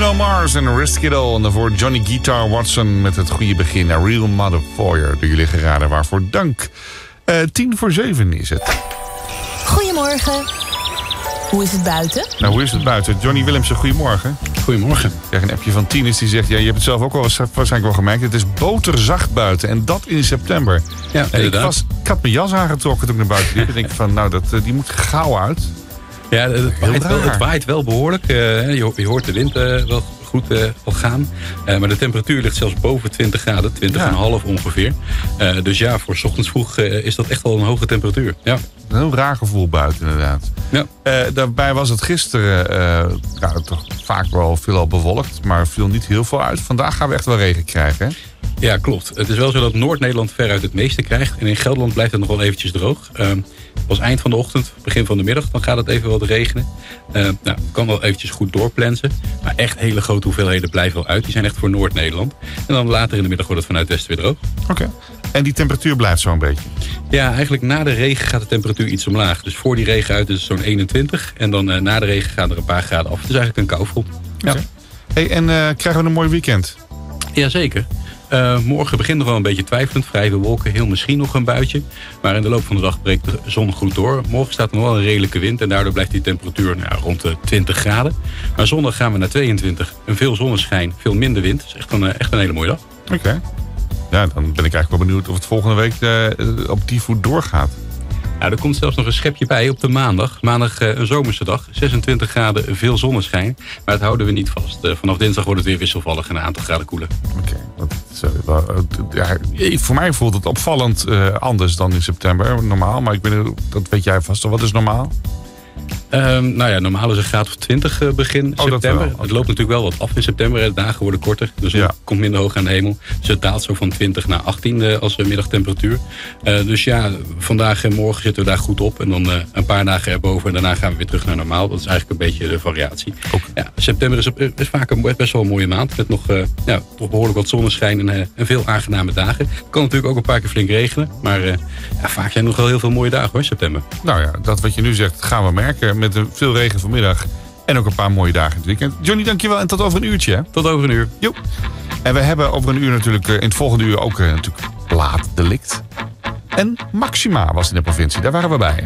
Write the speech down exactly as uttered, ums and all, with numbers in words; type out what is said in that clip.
Bruno Mars en Risk It All. En daarvoor Johnny Guitar Watson met het goede begin. A Real Motherfucker. Door jullie geraden, waarvoor dank. Uh, tien voor zeven is het. Goedemorgen. Hoe is het buiten? Nou, hoe is het buiten? Johnny Willemsen, goedemorgen. Goedemorgen. Ik krijg een appje van Tines die zegt... ja, je hebt het zelf ook al waarschijnlijk wel gemerkt. Het is boterzacht buiten. En dat in september. Ja, en ik, was, ik had mijn jas aangetrokken toen ik naar buiten liep. En denk van, nou, dat, die moet gauw uit. Ja, het waait, wel, het waait wel behoorlijk. Uh, je, je hoort de wind uh, wel goed uh, al gaan. Uh, maar de temperatuur ligt zelfs boven twintig graden. twintig komma vijf ja. ongeveer. Uh, dus ja, voor 's ochtends vroeg uh, is dat echt wel een hoge temperatuur. Ja. Een heel raar gevoel buiten inderdaad. Ja. Uh, daarbij was het gisteren uh, ja, toch vaak wel veelal bewolkt. Maar viel niet heel veel uit. Vandaag gaan we echt wel regen krijgen, hè? Ja, klopt. Het is wel zo dat Noord-Nederland veruit het meeste krijgt. En in Gelderland blijft het nog wel eventjes droog. Uh, Als eind van de ochtend, begin van de middag, dan gaat het even wat regenen. Uh, nou, het kan wel eventjes goed doorplensen. Maar echt hele grote hoeveelheden blijven wel uit. Die zijn echt voor Noord-Nederland. En dan later in de middag wordt het vanuit het westen weer droog. Oké. Okay. En die temperatuur blijft zo een beetje? Ja, eigenlijk na de regen gaat de temperatuur iets omlaag. Dus voor die regen uit is het zo'n eenentwintig. En dan uh, na de regen gaan er een paar graden af. Het is eigenlijk een koufront. Okay. Ja. Hey, en uh, krijgen we een mooi weekend? Jazeker. Uh, morgen begint nog wel een beetje twijfelend. Vrij veel wolken, heel misschien nog een buitje. Maar in de loop van de dag breekt de zon goed door. Morgen staat er nog wel een redelijke wind. En daardoor blijft die temperatuur nou, rond de twintig graden. Maar zondag gaan we naar tweeëntwintig. En veel zonneschijn, veel minder wind. Dat is echt een, echt een hele mooie dag. Oké. Okay. Ja, dan ben ik eigenlijk wel benieuwd of het volgende week uh, op die voet doorgaat. Nou, er komt zelfs nog een schepje bij op de maandag. Maandag uh, een zomerse dag. zesentwintig graden, veel zonneschijn. Maar dat houden we niet vast. Uh, vanaf dinsdag wordt het weer wisselvallig en een aantal graden koeler. Oké. Okay. Ja, voor mij voelt het opvallend uh, anders dan in september. Normaal, maar ik ben, dat weet jij vast al. Wat is normaal? Um, nou ja, normaal is een graad of twintig uh, begin oh, september. Het loopt natuurlijk wel wat af in september. De dagen worden korter. Dus het ja. komt minder hoog aan de hemel. Dus het daalt zo van twintig naar achttien uh, als uh, middagtemperatuur. Uh, dus ja, vandaag en morgen zitten we daar goed op. En dan uh, een paar dagen erboven. En daarna gaan we weer terug naar normaal. Dat is eigenlijk een beetje de variatie. Okay. Ja, september is, is vaak een, best wel een mooie maand. Met nog uh, ja, toch behoorlijk wat zonneschijn en, uh, en veel aangename dagen. Het kan natuurlijk ook een paar keer flink regenen. Maar uh, ja, vaak zijn er nog wel heel veel mooie dagen hoor, september. Nou ja, dat wat je nu zegt gaan we merken. Met veel regen vanmiddag en ook een paar mooie dagen in het weekend. Johnny, dankjewel en tot over een uurtje. Hè? Tot over een uur. Jo. En we hebben over een uur natuurlijk, in het volgende uur ook natuurlijk laat delict. En Maxima was in de provincie, daar waren we bij.